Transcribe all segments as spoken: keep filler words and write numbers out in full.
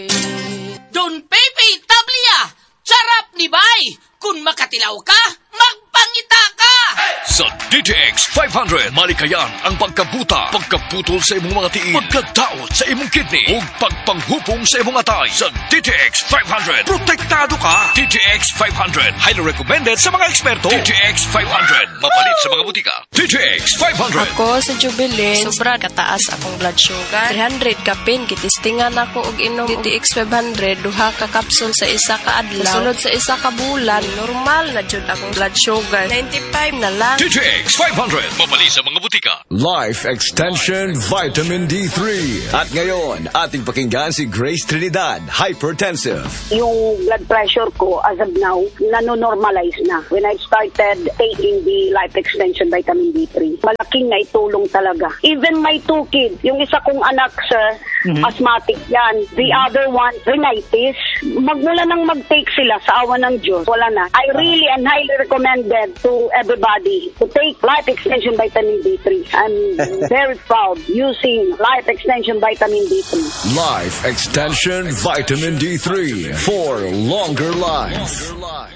Don Pepe Tablia, charap ni bay. Kung makatilaw ka, magpangita ka! Sa D T X five hundred, malikayan ang pagkabuta, pagkaputol sa imong mga tiil, pagkadaot sa imong kidney, ug pagpanghupong sa imong atay. Sa D T X five hundred, protektado ka! D T X five hundred, highly recommended sa mga eksperto. D T X five hundred, mapalit sa mga butika. D T X five hundred. Ako sa Jubilee, sobra kataas akong blood sugar. three hundred ka pin, kitistingan ako og inom D T X five hundred, duha ka kapsul sa isa ka adlaw. Sunod sa isa ka bulan, normal na jud akong blood sugar. ninety-five na lang. D T X five hundred, mapali sa mga butika. Life Extension Vitamin D three. At ngayon, ating pakinggan si Grace Trinidad, hypertensive. Yung blood pressure ko as of now, nanonormalize na. When I started taking the Life Extension Vitamin D three, malaking naitulong talaga. Even my two kids, yung isa kong anak, sir, mm-hmm. asthmatic yan. The mm-hmm. other one, rhinitis. Magmula nang mag-take sila sa awa ng Diyos, wala na. I really and highly recommended to everybody to take Life Extension Vitamin D three. I'm very proud using Life Extension Vitamin D three. Life Extension Vitamin D three for longer life.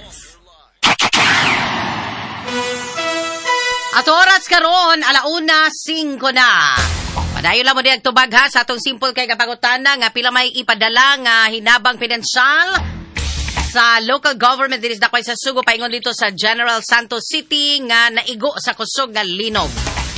At oras karon, alauna, singko na. Padayon lang mo din tubag ha sa atong simple kay kapangutana nga pila may ipadala nga hinabang pinansyal sa local government dinis dakway sa Sugo paingon dito sa General Santos City nga naigo sa kusog nga linog.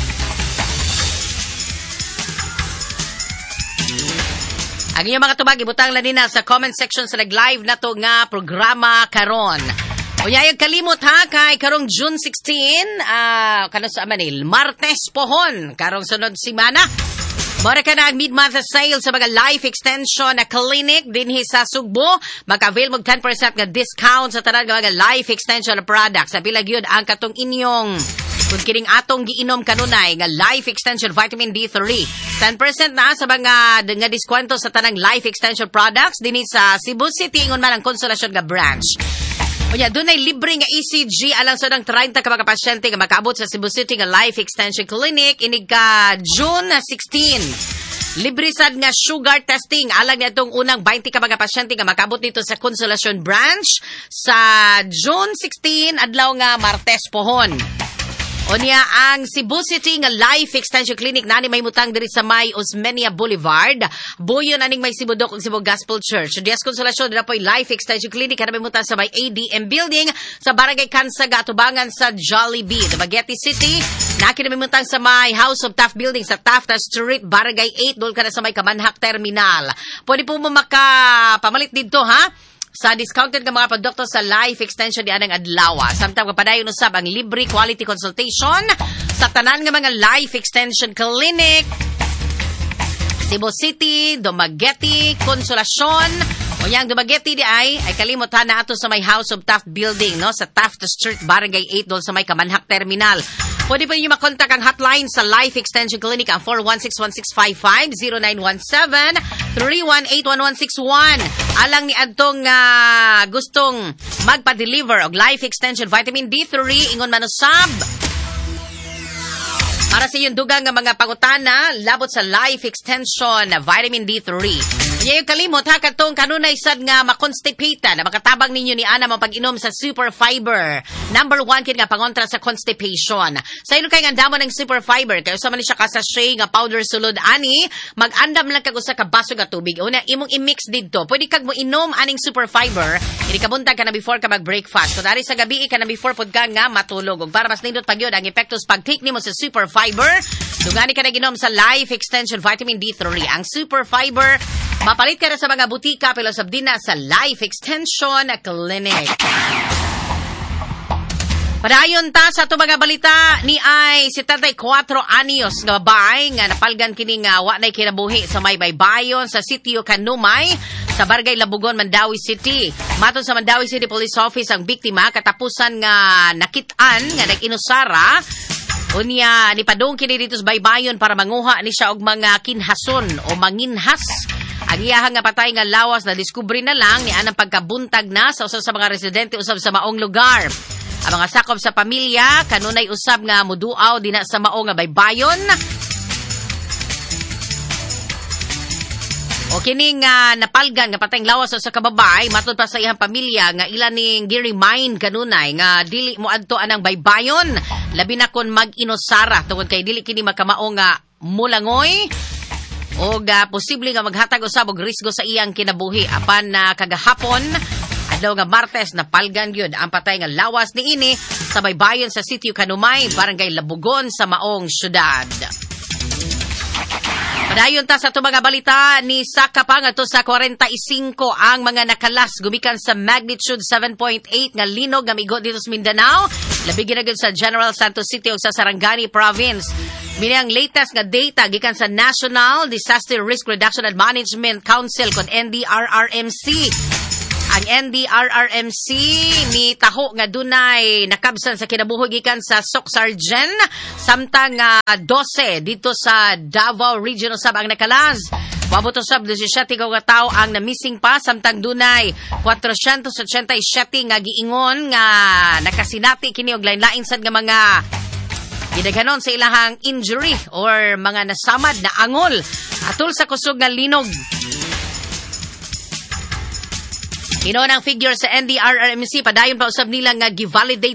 Ang inyong mga tubag ibutang lang din sa comment section sa nag-live na to nga programa karon. Unyayag kalimot ha, kay karong June sixteenth, uh, kano sa Manil, Martes pohon, karong sunod simana. Mora ka na ang mid-month sale sa mga life extension na clinic dinhi sa Sugbo. Mag-avail mo ten percent nga discount sa tanan nga mga life extension products. Sa bilag yun ang katong inyong kung kining atong giinom kanunay nga life extension vitamin D three. ten percent na sa mga nga diskwento sa tanang life extension products dinhi sa Cebu City ingon man ang Consolacion nga branch. Oya, doon ay libre nga E C G alang sa ng thirty ka mga pasyente nga makaabot sa Cebu City nga Life Extension Clinic inig ka June sixteenth. Libre sad nga sugar testing alang nitong unang twenty ka mga pasyente nga makaabot dito sa Consolacion Branch sa June sixteenth adlaw nga Martes pohon. Unya ang Cebu City nga Life Extension Clinic nani may mutang diri sa may Osmeña Boulevard. Buyon aning may Sibudok ug Cebu Gospel Church. Dias Consolacion dira po'y Life Extension Clinic kana may mutang sa may A D M Building sa Barangay Kansaga atubangan sa Jollibee, Dumaguete City. Naki na may mutang sa may House of Taft Building sa Taft Street, Barangay eight dol kana sa may Kamanhak Terminal. Pwede po mo makapamalit dito ha. Sa discounted nga mga produkto sa Life Extension di anang adlaw. Samtang kapadayon usab ang libre quality consultation sa tanan nga mga Life Extension Clinic Cebu City, Dumaguete, Consolacion. O yang Dumaguete di ay, ay kalimutan na ato sa may House of Taft Building, no? Sa Taft Street, Barangay eight, doon sa may Kamanhak Terminal. Pwede po niyo makontak ang hotline sa Life Extension Clinic ang four one six one six five five, zero nine one seven, three one eight one one six one. Alang ni adtong uh, gustong magpa-deliver og Life Extension Vitamin D three, ingon manusab. Para sa iyong dugang nga mga pangutana, labot sa Life Extension Vitamin D three. Ngayon kalimot ha, katong kanunay sad nga makonstipata na makatabang ninyo ni Ana mapag-inom sa Super Fiber. Number one kid nga pangontra sa constipation. Sa ilo kay nga damo ng Super Fiber, kayo sa man siya ka sachet nga powder sulod ani, mag-andam lang kag usa ka baso nga tubig. Una imong i-mix didto. Pwede kag mo inom aning Super Fiber, ini kabuntag ka na before ka mag-breakfast. So dari sa gabi ka na before pud ka nga matulog. Ug para mas nindot pagyod ang epektos pag-take nimo sa Super Fiber, dugani ka na ginom sa Life Extension Vitamin D three. Ang Super Fiber mapalit ka na sa mga butika pero sabdi na sa Life Extension Clinic. Padayon ta sa ito mga balita ni ay seventy-four anyos nga babae nga napalgan kini nga wa nay kinabuhi sa may baybayon sa sitio Kanumay sa Barangay Labugon, Mandawi City. Maton sa Mandawi City Police Office ang biktima katapusan nga nakit-an nga nag-inusara. Unya ni padung kini dito sa baybayon para manguha ni siya og mga kinhason o manginhas. Ang iyahang nga patay nga lawas na diskubre na lang ni anang pagkabuntag na sa usa sa mga residente usab sa maong lugar. Ang mga sakop sa pamilya kanunay usab nga muduaw dina sa mao nga baybayon. O kining uh, napalgan nga patayng lawas sa kababay matud pa sa iyang pamilya nga ila ning gi-remind kanunay nga dili mo adto anang baybayon labi na kon mag-inosara tungod kay dili kini makamao nga mulangoy o uh, posible nga maghatag usab og risgo sa iyang kinabuhi apan na uh, kagahapon adlaw nga Martes napalgan gyud ang patay nga lawas niini sa baybayon sa Sitio Kanumay, Barangay Labugon sa maong syudad. Padayon ta sa ito mga balita ni Saka pa nga to sa forty-five ang mga nakalas gumikan sa magnitude seven point eight nga linog nga migo dito sa Mindanao. Labi ginagod sa General Santos City o sa Sarangani Province. Mini ang latest nga data gikan sa National Disaster Risk Reduction and Management Council kon N D R R M C. Ang N D R R M C ni taho nga dunay nakabsan sa kinabuhi gikan sa Socsargen samtang uh, twelve dito sa Davao Region usab ang nakalas. Wabot usab seventeen ka tawo ang na-missing pa samtang dunay four eighty-seven nga giingon nga nakasinati kini og lain-lain sad nga mga gidaghanon sa ilahang injury or mga nasamad na angol atol sa kusog nga linog. Ino ang figure sa N D R R M C padayon pa usab nila nga gi-validate